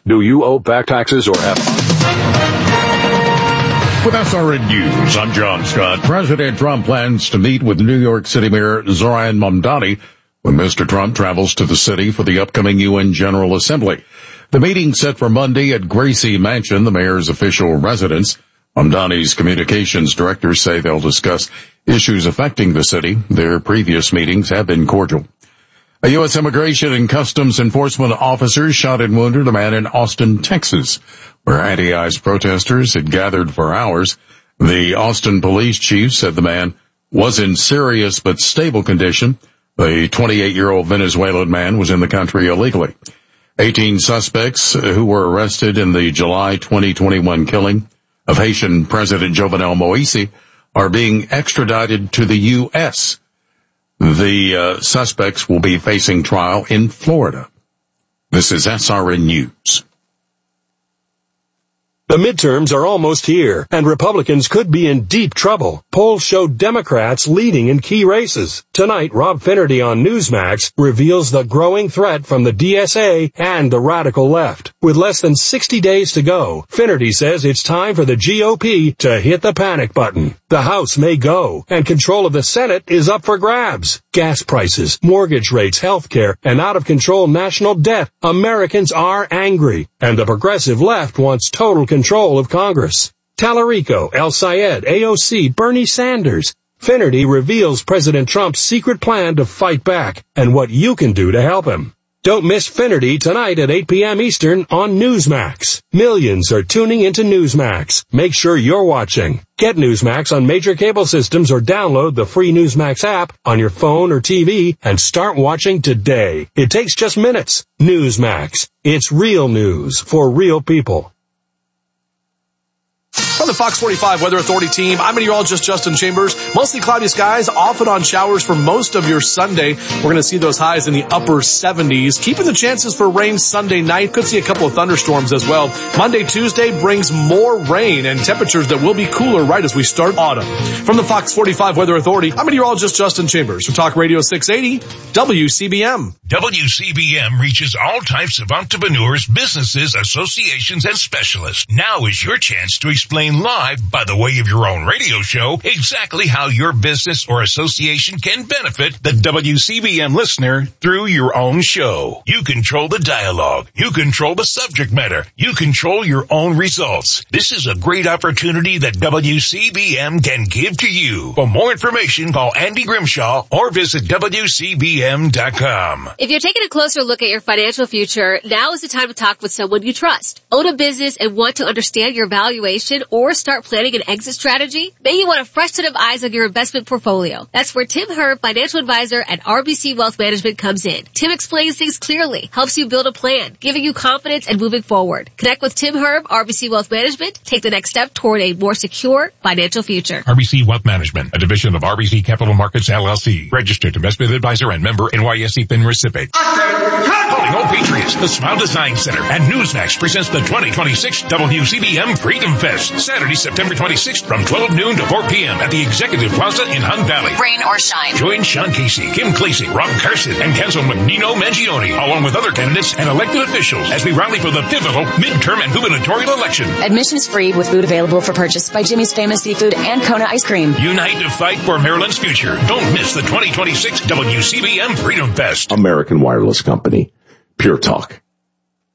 Do you owe back taxes or have... With SRN News, I'm John Scott. President Trump plans to meet with New York City Mayor Zohran Mamdani when Mr. Trump travels to the city for the upcoming UN General Assembly. The meeting set for Monday at Gracie Mansion, the mayor's official residence. Mamdani's communications directors say they'll discuss issues affecting the city. Their previous meetings have been cordial. A U.S. Immigration and Customs Enforcement officer shot and wounded a man in Austin, Texas, where anti-ICE protesters had gathered for hours. The Austin police chief said the man was in serious but stable condition. The 28-year-old Venezuelan man was in the country illegally. 18 suspects who were arrested in the July 2021 killing of Haitian President Jovenel Moïse are being extradited to the U.S. The suspects will be facing trial in Florida. This is SRN News. The midterms are almost here, and Republicans could be in deep trouble. Polls show Democrats leading in key races. Tonight, Rob Finnerty on Newsmax reveals the growing threat from the DSA and the radical left. With less than 60 days to go, Finnerty says it's time for the GOP to hit the panic button. The House may go, and control of the Senate is up for grabs. Gas prices, mortgage rates, healthcare, and out-of-control national debt. Americans are angry, and the progressive left wants total control of Congress. Tallarico, El Sayed, AOC, Bernie Sanders. Finnerty reveals President Trump's secret plan to fight back and what you can do to help him. Don't miss Finnerty tonight at 8 p.m. Eastern on Newsmax. Millions are tuning into Newsmax. Make sure you're watching. Get Newsmax on major cable systems or download the free Newsmax app on your phone or TV and start watching today. It takes just minutes. Newsmax. It's real news for real people. From the Fox 45 Weather Authority team, I'm meteorologist Justin Chambers. Mostly cloudy skies, off and on showers for most of your Sunday. We're going to see those highs in the upper 70s. Keeping the chances for rain Sunday night. Could see a couple of thunderstorms as well. Monday, Tuesday brings more rain and temperatures that will be cooler right as we start autumn. From the Fox 45 Weather Authority, I'm meteorologist Justin Chambers for Talk Radio 680 WCBM. WCBM reaches all types of entrepreneurs, businesses, associations, and specialists. Now is your chance to explain live by the way of your own radio show exactly how your business or association can benefit the WCBM listener through your own show. You control the dialogue. You control the subject matter. You control your own results. This is a great opportunity that WCBM can give to you. For more information, call Andy Grimshaw or visit WCBM.com. If you're taking a closer look at your financial future, now is the time to talk with someone you trust. Own a business and want to understand your valuation or start planning an exit strategy? Maybe you want a fresh set of eyes on your investment portfolio. That's where Tim Herb, financial advisor at RBC Wealth Management, comes in. Tim explains things clearly, helps you build a plan, giving you confidence and moving forward. Connect with Tim Herb, RBC Wealth Management. Take the next step toward a more secure financial future. RBC Wealth Management, a division of RBC Capital Markets, LLC. Registered investment advisor and member NYSE FIN recipient. Calling all Patriots, the Smile Design Center and Newsmax presents the 2026 WCBM Freedom Fest. Saturday, September 26th from 12 noon to 4 p.m. at the Executive Plaza in Hunt Valley. Rain or shine. Join Sean Casey, Kim Clasey, Rob Carson, and Councilman Nino Mangione, along with other candidates and elected officials as we rally for the pivotal midterm and gubernatorial election. Admission is free with food available for purchase by Jimmy's Famous Seafood and Kona Ice Cream. Unite to fight for Maryland's future. Don't miss the 2026 WCBM Freedom Fest. American Wireless Company. Pure Talk.